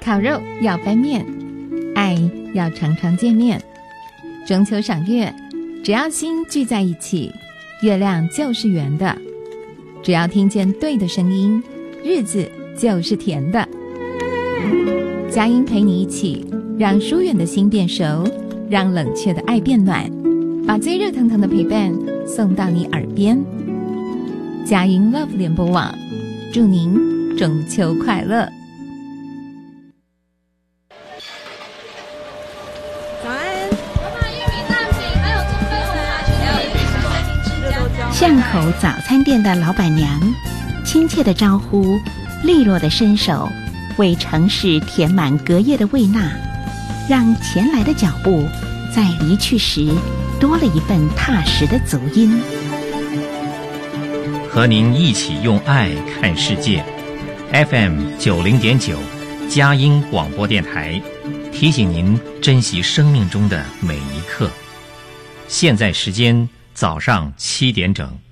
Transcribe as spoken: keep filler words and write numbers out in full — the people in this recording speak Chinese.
烤肉要翻面，爱要常常见面。中秋赏月，只要心聚在一起，月亮就是圆的。只要听见对的声音，日子就是甜的。佳音陪你一起，让疏远的心变熟，让冷却的爱变暖，把最热腾腾的陪伴送到你耳边。佳音 Love 联播网，祝您中秋快乐。 早安。 巷口早餐店的老板娘，亲切的招呼，利落的伸手，为城市填满隔夜的胃纳，让前来的脚步在离去时多了一份踏实的足音。 和您一起用爱看世界 ，F M 九零点九，佳音广播电台，提醒您珍惜生命中的每一刻。现在时间早上七点整。